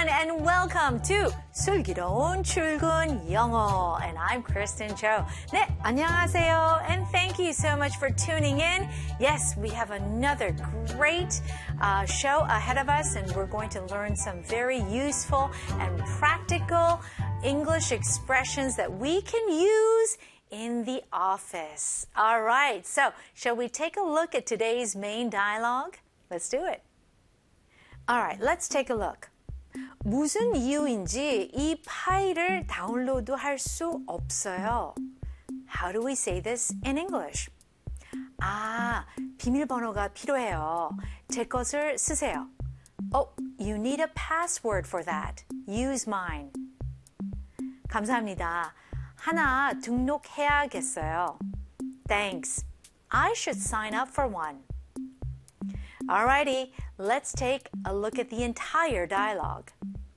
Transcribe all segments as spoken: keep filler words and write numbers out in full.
everyone, and welcome to 슬기로운 출근 영어. And I'm Kristen Cho. 네, 안녕하세요, and thank you so much for tuning in. Yes, we have another great uh, show ahead of us, and we're going to learn some very useful and practical English expressions that we can use in the office. All right, so shall we take a look at today's main dialogue? Let's do it. All right, let's take a look. 무슨 이유인지 이 파일을 다운로드할 수 없어요. How do we say this in English? 아, 비밀번호가 필요해요. 제 것을 쓰세요. Oh, you need a password for that. Use mine. 감사합니다. 하나 등록해야겠어요. Thanks. I should sign up for one. Alrighty, let's take a look at the entire dialogue.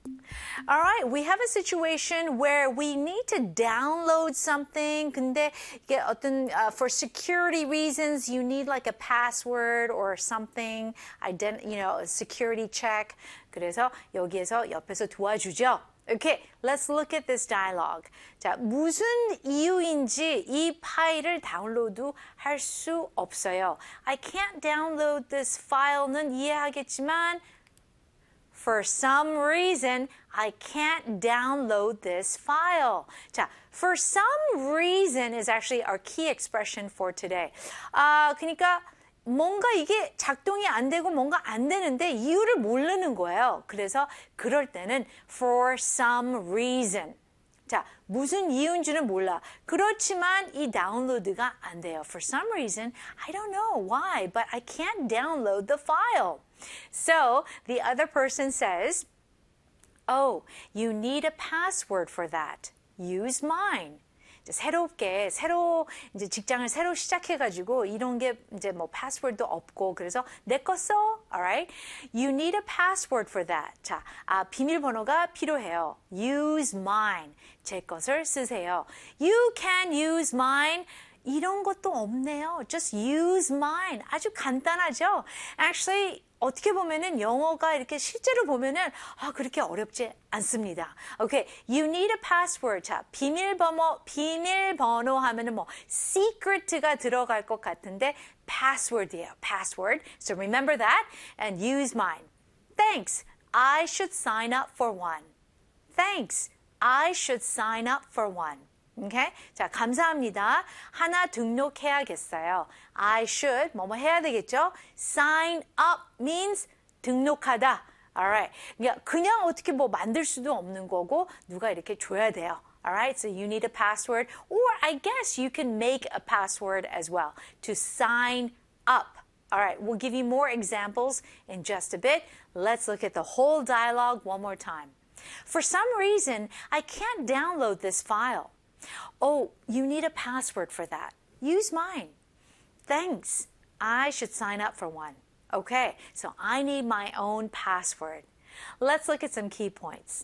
All right, we have a situation where we need to download something. 근데 이게 어떤 uh, for security reasons, you need like a password or something, ident, you know, a security check. 그래서 여기에서 옆에서 도와주죠. Okay, let's look at this dialogue. 자, 무슨 이유인지 이 파일을 다운로드 할 수 없어요. I can't download this file는 이해하겠지만 for some reason, I can't download this file. 자, for some reason is actually our key expression for today. 아, 그러니까 뭔가 이게 작동이 안 되고 뭔가 안 되는데 이유를 모르는 거예요. 그래서 그럴 때는 for some reason. 자, 무슨 이유인지는 몰라. 그렇지만 이 다운로드가 안 돼요. For some reason, I don't know why, but I can't download the file. So the other person says, oh, you need a password for that. Use mine. 새롭게 새로 이제 직장을 새로 시작해가지고 이런 게 이제 뭐 패스워드도 없고 그래서 내 거 써, alright? You need a password for that. 자, 아 비밀번호가 필요해요. Use mine. 제 것을 쓰세요. You can use mine. 이런 것도 없네요. Just use mine. 아주 간단하죠? Actually, 어떻게 보면은 영어가 이렇게 실제로 보면은 아 그렇게 어렵지 않습니다. Okay, you need a password. 자, 비밀번호 비밀번호 하면은 뭐 secret가 들어갈 것 같은데 password이에요. Password. So remember that and use mine. Thanks. I should sign up for one. Thanks. I should sign up for one. Okay? 자, 감사합니다. 하나 등록해야겠어요. I should, 뭐뭐 해야 되겠죠? Sign up means 등록하다. Alright. 그냥, 그냥 어떻게 뭐 만들 수도 없는 거고, 누가 이렇게 줘야 돼요. Alright, so you need a password, or I guess you can make a password as well to sign up. Alright, we'll give you more examples in just a bit. Let's look at the whole dialogue one more time. For some reason, I can't download this file. Oh, you need a password for that. Use mine. Thanks. I should sign up for one. Okay, so I need my own password. Let's look at some key points.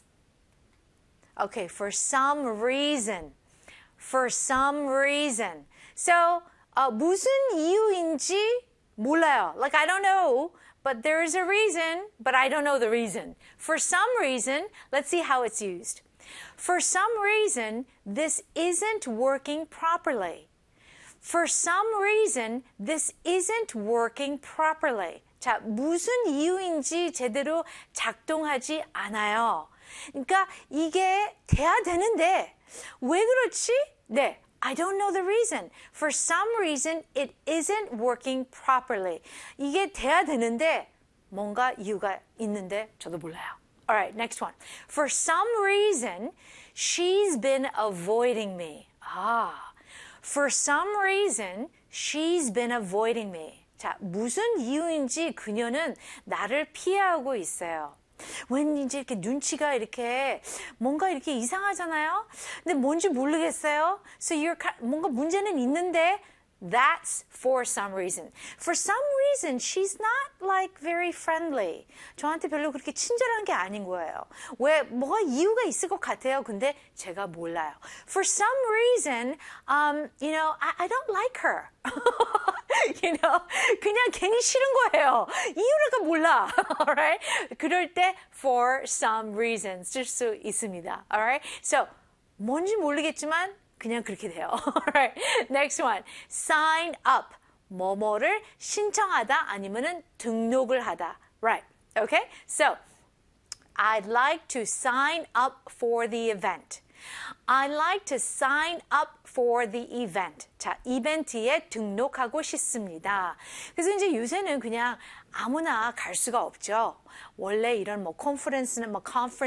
Okay, for some reason. For some reason. So, uh, 무슨 이유인지 몰라요. Like, I don't know, but there is a reason, but I don't know the reason. For some reason, let's see how it's used. For some reason, this isn't working properly. For some reason, this isn't working properly. 자, 무슨 이유인지 제대로 작동하지 않아요. 그러니까 이게 돼야 되는데 왜 그렇지? 네, I don't know the reason. For some reason, it isn't working properly. 이게 돼야 되는데 뭔가 이유가 있는데 저도 몰라요. All right, next one. For some reason, she's been avoiding me. Ah, for some reason, she's been avoiding me. 자, 무슨 이유인지 그녀는 나를 피하고 있어요. 왠지 이렇게 눈치가 이렇게 뭔가 이렇게 이상하잖아요. 근데 뭔지 모르겠어요. So you're 뭔가 문제는 있는데 that's for some reason. For some reason, she's not like very friendly. 저한테 별로 그렇게 친절한 게 아닌 거예요. 왜 뭐가 이유가 있을 것 같아요. 근데 제가 몰라요. For some reason, um, you know, I, I don't like her. you know, 그냥 괜히 싫은 거예요. 이유를 몰라. Alright? 그럴 때 for some reasons 쓸 수 있습니다. Alright? So, 뭔지 모르겠지만 그냥 그렇게 돼요. Alright? Next one. Sign up. 뭐뭐를 신청하다 아니면은 등록을 하다. Right. Okay? So, I'd like to sign up for the event. I'd like to sign up for the event. 자, 이벤트에 등록하고 싶습니다. 그래서 이제 요새는 그냥 아무나 갈 수가 없죠. 원래 이런 뭐 컨퍼런스는 뭐 컨퍼런스